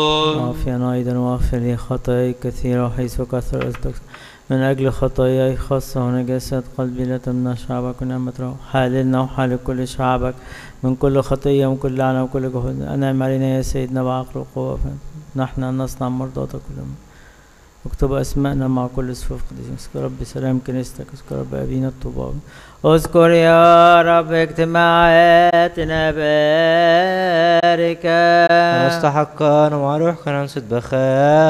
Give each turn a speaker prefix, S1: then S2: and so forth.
S1: عافيا أيضا واغفر لي خطاياي كثيرة وحيث كثر أصدق من أجل خطاياي خاصة ونجاسة قلبي لا تمنع شعبك ونعمة روح حاللنا وحال كل شعبك من كل خطية ومن كل لعنة وكل جهود أنعم علينا يا سيدنا بعقل وقوة نحن نصنع مرضاتك كلهم اكتب أسماءنا مع كل صفوف قديسين. اذكر رب سلام كنيستك، اذكر رب أبينا الطوباوي، اذكر يا رب اجتماعاتنا باركة
S2: ونستحقا ومع روحك ننصت بخير.